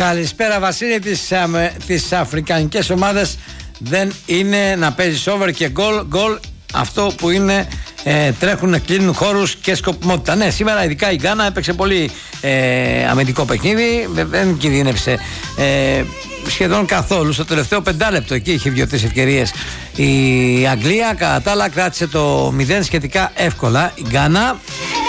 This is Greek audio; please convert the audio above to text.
Καλησπέρα Βασίλη. Τις αφρικανικές ομάδες δεν είναι να παίζεις over και γκολ. Αυτό που είναι τρέχουν, κλείνουν χώρους και σκοπιμότητα. Ναι, σήμερα ειδικά η Γκάνα έπαιξε πολύ αμυντικό παιχνίδι. Δεν κινδύνευσε σχεδόν καθόλου. Στο τελευταίο 5 λεπτό εκεί είχε 2-3 ευκαιρίες η Αγγλία. Κατά τα άλλα κράτησε το 0 σχετικά εύκολα η Γκάνα.